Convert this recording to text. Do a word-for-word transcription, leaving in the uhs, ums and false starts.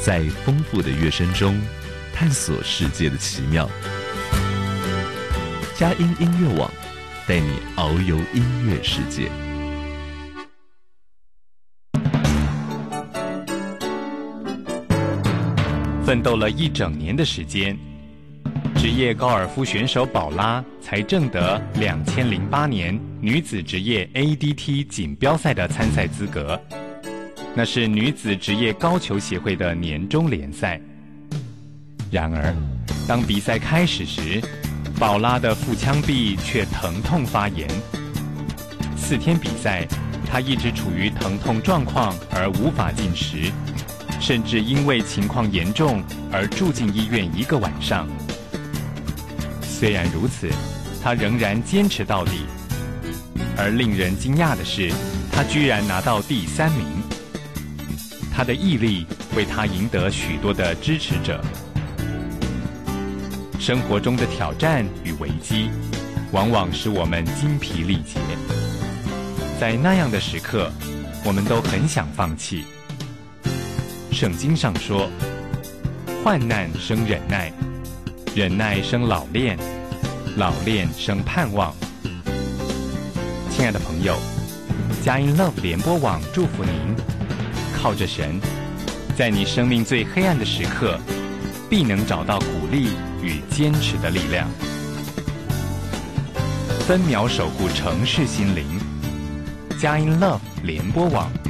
在丰富的乐声中探索世界的奇妙。佳音音乐网带你遨游音乐世界。 奋斗了一整年的时间，职业高尔夫选手宝拉才挣得两千零八年女子职业 A D T 锦标赛的参赛资格，那是女子职业高球协会的年终联赛。然而，当比赛开始时，宝拉的腹腔壁却疼痛发炎。四天比赛，她一直处于疼痛状况而无法进食，甚至因为情况严重而住进医院一个晚上。虽然如此，她仍然坚持到底。而令人惊讶的是，她居然拿到第三名。她的毅力为她赢得许多的支持者。生活中的挑战与危机，往往使我们精疲力竭。在那样的时刻，我们都很想放弃。圣经上说，患难生忍耐，忍耐生老练，老练生盼望。亲爱的朋友，佳音 Love 联播网祝福您，靠着神，在你生命最黑暗的时刻，必能找到鼓励与坚持的力量。分秒守护城市心灵，佳音 Love 联播网。